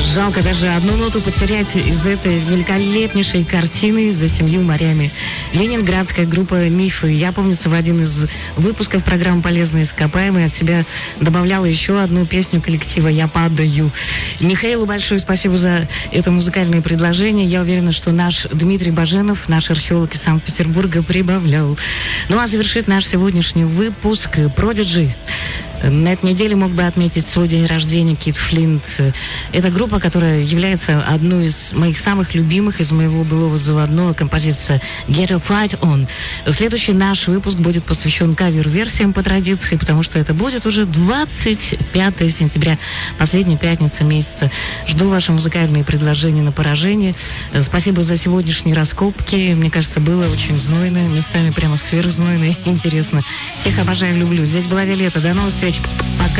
Жалко даже одну ноту потерять из этой великолепнейшей картины «За 7 морями». Ленинградская группа «Мифы». Я, помнится, в один из выпусков программы «Полезные ископаемые» от себя добавляла еще одну песню коллектива «Я падаю». Михаилу большое спасибо за это музыкальное предложение. Я уверена, что наш Дмитрий Баженов, наш археолог из Санкт-Петербурга, прибавлял. Ну а завершит наш сегодняшний выпуск Prodigy. На этой неделе мог бы отметить свой день рождения Кит Флинт. Это группа, которая является одной из моих самых любимых из моего былого заводного, композиция Get a Fight On. Следующий наш выпуск будет посвящен кавер-версиям по традиции, потому что это будет уже 25 сентября, последняя пятница месяца. Жду ваши музыкальные предложения на поражение. Спасибо за сегодняшние раскопки. Мне кажется, было очень знойно, местами прямо сверхзнойно и интересно. Всех обожаю, люблю. Здесь была Виолетта. До новых встреч. Пока.